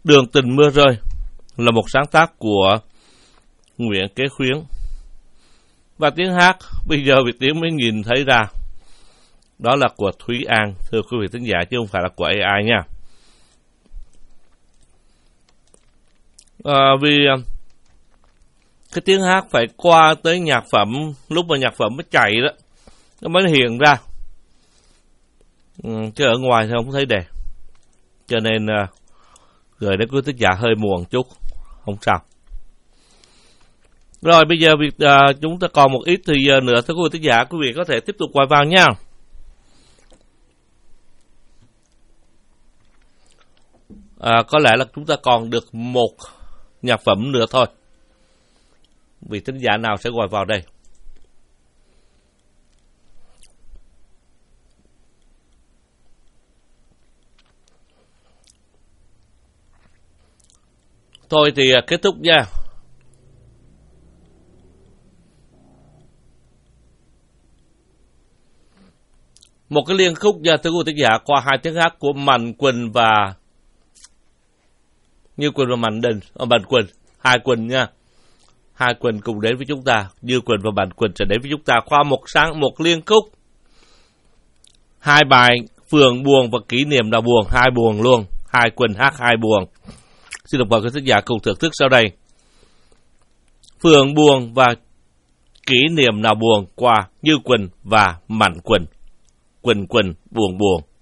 Đường Tình Mưa Rơi là một sáng tác của Nguyễn Kế Khuyến. Và tiếng hát bây giờ Việt Tiến mới nhìn thấy ra, đó là của Thúy An, thưa quý vị thính giả, chứ không phải là của AI nha. Vì cái tiếng hát phải qua tới nhạc phẩm, lúc mà nhạc phẩm mới chạy đó, nó mới hiện ra. Chứ ở ngoài thì không thấy đề. Cho nên gửi đến quý thính giả hơi muộn chút, không sao. Rồi bây giờ chúng ta còn một ít thì giờ nữa, thưa quý vị thính giả, quý vị có thể tiếp tục quay vào nha. Có lẽ là chúng ta còn được một nhạc phẩm nữa thôi. Vị thính giả nào sẽ gọi vào đây? Thôi thì kết thúc nha. Một cái liên khúc nha, thưa quý vị thính giả, qua hai tiếng hát của Mạnh Quỳnh và Như Quỳnh và Mạnh Quỳnh, hai Quỳnh nha. Hai Quỳnh cùng đến với chúng ta, Như Quỳnh và Mạnh Quỳnh sẽ đến với chúng ta qua một liên khúc. Hai bài Phường Buồn và Kỷ Niệm Nào Buồn, hai buồn luôn. Hai Quỳnh hát hai buồn. Xin được mời quý thính giả cùng thưởng thức sau đây. Phường Buồn và Kỷ Niệm Nào Buồn qua Như Quỳnh và Mạnh Quỳnh. Quỳnh buồn buồn.